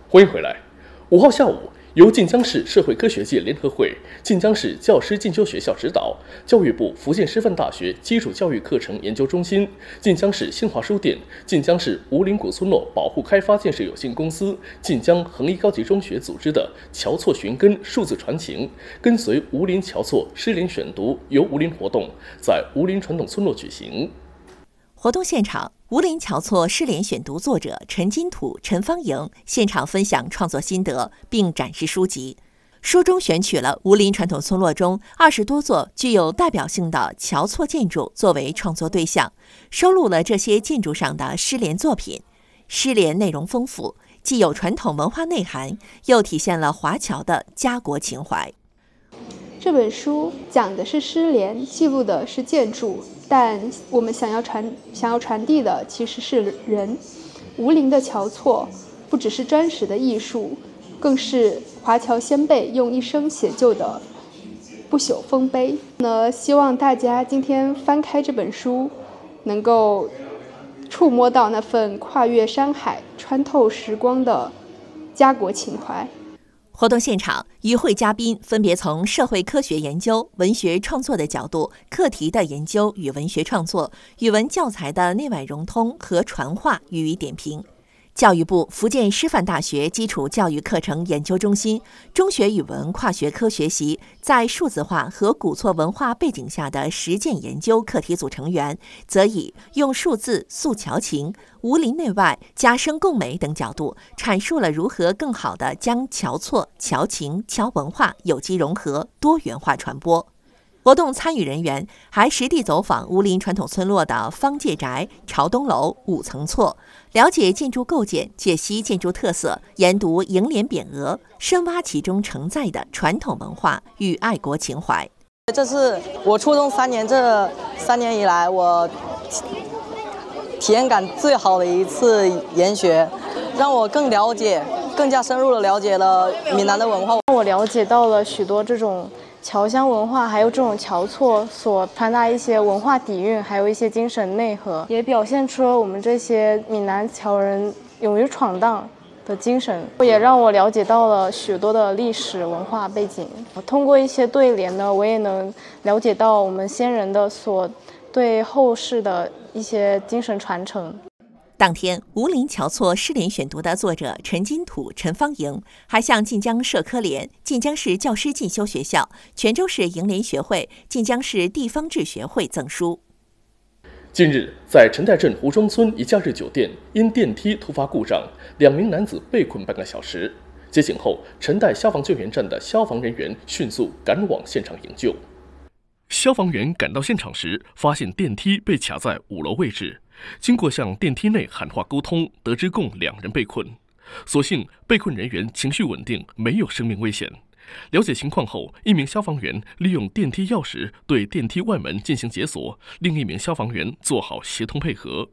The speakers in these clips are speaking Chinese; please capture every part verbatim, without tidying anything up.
欢迎回来。五号下午，由晋江市社会科学界联合会、晋江市教师进修学校指导，教育部福建师范大学基础教育课程研究中心、晋江市新华书店、晋江市吴林古村落保护开发建设有限公司、晋江恒一高级中学组织的侨错寻根数字传情，跟随吴林侨错诗联选读游吴林活动，在吴林传统村落举行。 活动现场，吴林侨错诗联选读作者陈金土、陈芳莹现场分享创作心得，并展示书籍。书中选取了吴林传统村落中二十多座具有代表性的侨错建筑作为创作对象，收录了这些建筑上的诗联作品。诗联内容丰富，既有传统文化内涵，又体现了华侨的家国情怀。 这本书讲的是诗联，记录的是建筑，但我们想要传想要传递的其实是人。吴林的侨错不只是砖石的艺术，更是华侨先辈用一生写就的不朽丰碑。呢，希望大家今天翻开这本书，能够触摸到那份跨越山海、穿透时光的家国情怀。 活动现场，与会嘉宾分别从社会科学研究、文学创作的角度、课题的研究与文学创作、语文教材的内外融通和传话予以点评。教育部福建师范大学基础教育课程研究中心中学语文跨学科学习在数字化和古错文化背景下的实践研究课题组成员，则以用数字塑侨情、吴林内外、加深共美等角度，阐述了如何更好地将侨错、侨情、侨文化有机融合、多元化传播。活动参与人员还实地走访吴林传统村落的方界宅、朝东楼、五层错，了解建筑构建，解析建筑特色，研读楹联匾额，深挖其中承载的传统文化与爱国情怀。 这是我初中三年，这三年以来我体验感最好的一次研学，让我更了解、更加深入的了解了闽南的文化。 我了解到了许多这种侨乡文化，还有这种侨错所传达一些文化底蕴，还有一些精神内核，也表现出了我们这些闽南侨人勇于闯荡的精神，也让我了解到了许多的历史文化背景。通过一些对联呢，我也能了解到我们先人的所对后世的一些精神传承。 当天，吴林侨错诗联选读的作者陈金土、陈芳莹还向晋江社科联、晋江市教师进修学校、泉州市楹联学会、晋江市地方志学会赠书。 近日，在陈代镇胡庄村一假日酒店，因电梯突发故障，两名男子被困半个小时。接警后，陈代消防救援站的消防人员迅速赶往现场营救。消防员赶到现场时，发现电梯被卡在五楼位置。经过向电梯内喊话沟通，得知共两人被困。所幸被困人员情绪稳定，没有生命危险。了解情况后，一名消防员利用电梯钥匙对电梯外门进行解锁，另一名消防员做好协同配合。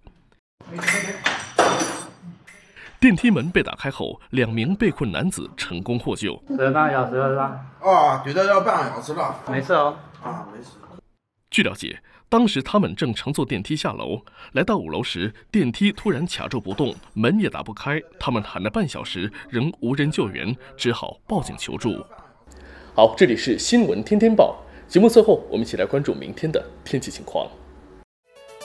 电梯门被打开后，两名被困男子成功获救。 这半个小时了是吧？ 啊，对的，要半个小时了。 没事哦。 啊，没事。 据了解，当时他们正乘坐电梯下楼，来到五楼时，电梯突然卡住不动，门也打不开。他们喊了半小时，仍无人救援，只好报警求助。好，这里是新闻天天报节目，最后我们一起来关注明天的天气情况。